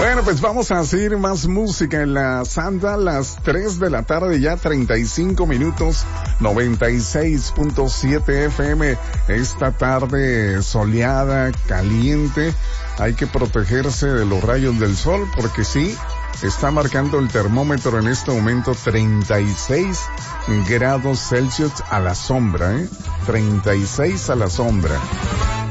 Bueno, pues vamos a seguir más música en la Santa, las 3 de la tarde, ya 35 minutos, 96.7 FM, esta tarde soleada, caliente, hay que protegerse de los rayos del sol, porque sí, está marcando el termómetro en este momento 36 grados Celsius a la sombra, 36 a la sombra.